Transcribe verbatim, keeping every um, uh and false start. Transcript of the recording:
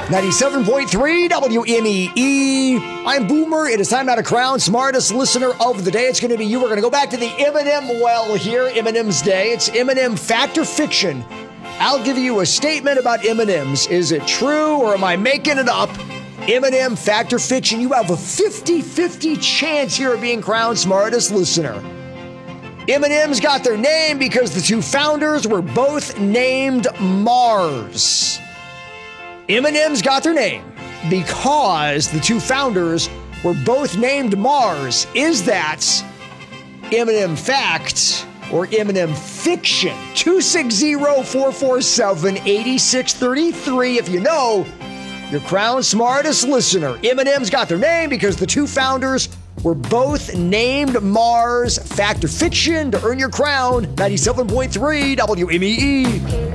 ninety-seven point three W M E E. I'm Boomer. It is time now to crown smartest listener of the day. It's going to be you. We're going to go back to the Eminem well here, Eminem's Day. It's Eminem Fact or Fiction. I'll give you a statement about M and M's. Is it true or am I making it up? Eminem Fact or Fiction. You have a fifty-fifty chance here of being crowned smartest listener. M and M's got their name because the two founders were both named Mars. M and M's got their name because the two founders were both named Mars. Is that Eminem Fact or Eminem Fiction? two six zero, four four seven, eight six three three. If you know, your crown smartest listener. M and M's got their name because the two founders were both named Mars. Fact or Fiction to earn your crown. ninety-seven point three W M E E.